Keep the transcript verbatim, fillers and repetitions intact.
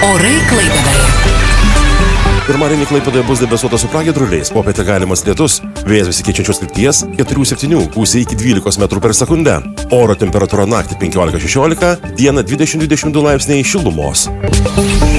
Orai Klaipėdoje. Pirmadienį Klaipėdoje bus debesuota su pragiedruliais, popietę galimas lietus, vėjas besikeičiančios krypties keturių septynių, gūsiai iki dvylikos metrų per sekundę. Oro temperatūra naktį penkiolika šešiolika, dieną dvidešimt dvidešimt du laipsniai šilumos.